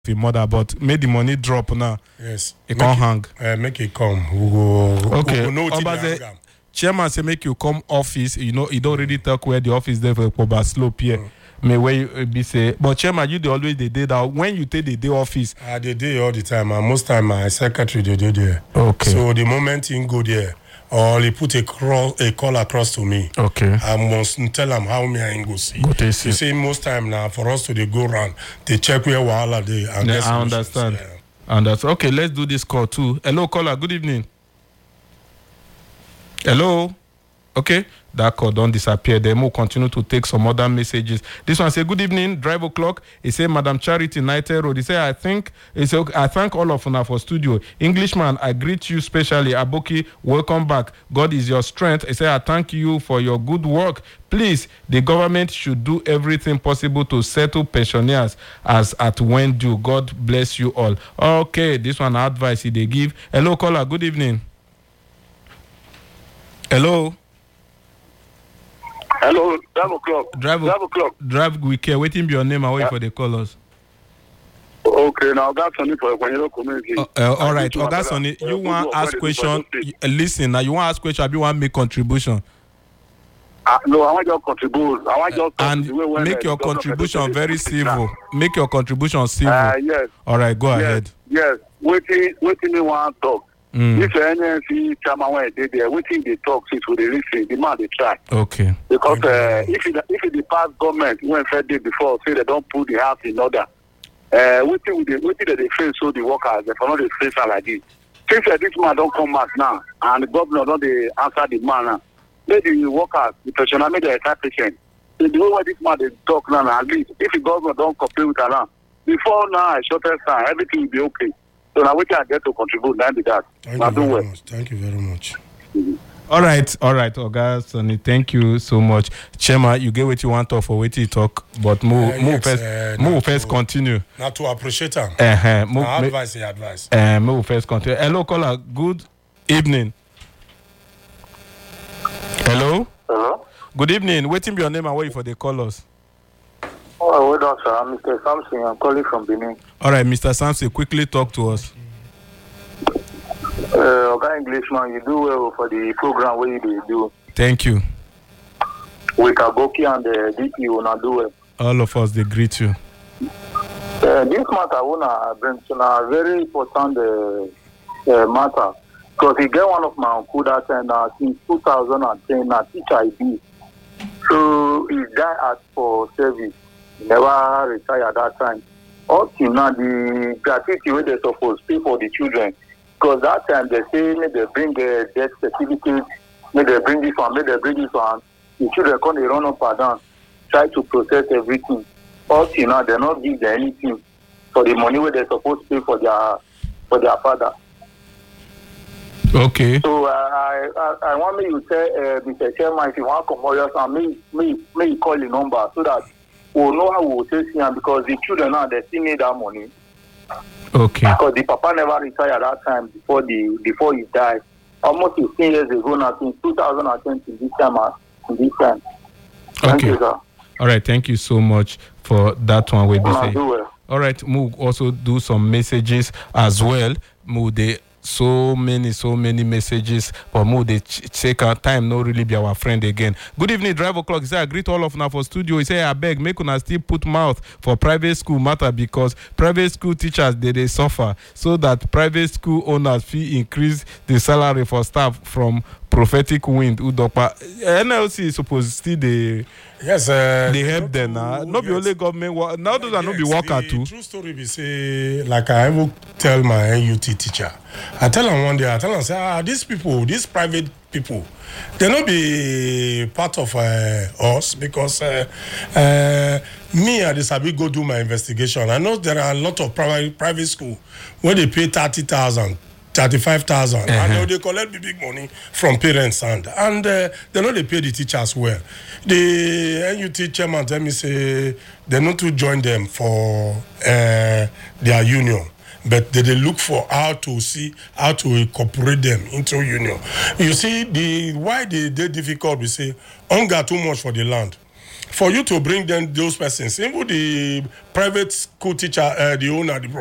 the mother, but made the money drop now. Yes. It can't hang. Make it come. We go. Okay. We know Obaze, chairman say make you come office. You know, you don't really talk where the office there for Poba Slope here. May where you be say, but chairman, you always they did that. When you take the day office, they do all the time. And most time my secretary they do there. Okay. So the moment he go there, or he put a call across to me. Okay. I must tell him how me I go see. You see, most time now for us to they go around, they check where wahala they. I understand. Yeah. And that's okay. Let's do this call too. Hello, caller. Good evening. Hello. Okay, that call don't disappear. Then we'll continue to take some other messages. This one say, good evening, Drive O'Clock. He say, Madam Charity, United Road. He say, I thank all of you for studio. Englishman, I greet you specially. Aboki, welcome back. God is your strength. He say, I thank you for your good work. Please, the government should do everything possible to settle pensioners as at when due. God bless you all. Okay, this one advice they give. Hello, caller. Good evening. Hello. Hello, Drive O'Clock. Drive O'Clock. Drive, we care. Waiting be your name and wait for the callers. Okay, now that's only for the community. All right, that's only. You want to ask question? Listen, now you want to ask question? You want to make contribution? No, I want to contribute. I want just and make your contribution very civil. Make your contribution civil. Yes. All right, go ahead. Yes. Waiting me one talk. If NNC chairman when they there, waiting they talk since we listen, the man they try. Okay. Because if it the past government when Fed day before say they don't put the house in order, waiting that they face so the workers they for not they face like this. Since this man don't come back now and the governor don't they answer the man now. Let the workers, the pensioner make the entire patient. So the way where this man they talk now, at least if the government don't complain with her now, before now shortest time everything will be okay. So now we can get to contribute now with that. Thank you very much. Mm-hmm. All right, Oga Sonny, thank you so much. Chema, you get what you want to for what you talk, but move first continue. Not to appreciate them. Advice. Move first continue. Hello, caller. Good evening. Hello. Hello. Good evening. Waiting be your name and wait for the callers. Oh, well done, sir. I'm Mr. Samson. I'm calling from Benin. All right, Mr. Samson, quickly talk to us. Okay, Englishman, you do well for the program where you do. Thank you. With Aboki and the DP, you not do well. All of us, they greet you. This matter, I want to bring to a very important matter. Because he get one of my uncle that since 2010, a teacher I be. So he died as for service. He never retired at that time. Up till now, the gratuity where they supposed to pay for the children. Because that time they say, may they bring a death certificate, may they bring this one, may they bring this one. The children come, they run up and down, try to process everything. Up till now, they not give them anything for the money where they supposed to pay for their father. Okay. So I want me to tell Mr. Chairman if you want to come over, and may call the number so that we'll know how we will take him because the children now they still need that money. Okay. Because the papa never retired that time before he died. Almost 15 years ago now, since 2020 this time. Thank you, sir. All right, thank you so much for that one. Well. All right, we'll also do some messages as well. They so many messages, but they take our time, no really be our friend again. Good evening, Drive O'Clock. He say I greet all of now for studio. He say I beg, make una still put mouth for private school matter because private school teachers they suffer, so that private school owners fee increase the salary for staff from prophetic wind. Udopa NLC is supposed to still they help them now. Not be only government. Now those are not be worker too. True story be say like I will tell my NUT teacher. I tell him one day. I tell him say these people, these private people, they not be part of us because me and the Sabi go do my investigation. I know there are a lot of private school where they pay 30,000. 35,000 and they collect the big money from parents and they know they pay the teachers well. The NUT chairman tell me say they not to join them for their union, but they look for how to incorporate them into union. You see why they difficult we say hunger too much for the land. for you to bring them those persons, even the private school teacher, the owner, the